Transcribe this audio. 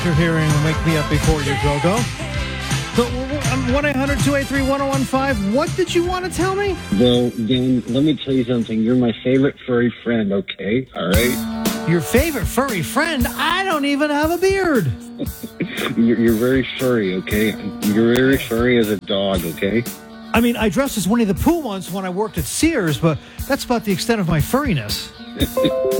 You're hearing Wake Me Up Before You Go. So, 1-800-283-1015. What did you want to tell me? Well, Dan, let me tell you something. You're my favorite furry friend, okay? All right? Your favorite furry friend? I don't even have a beard. You're very furry, okay? You're very furry as a dog, okay? I mean, I dressed as Winnie the Pooh once when I worked at Sears, but that's about the extent of my furriness.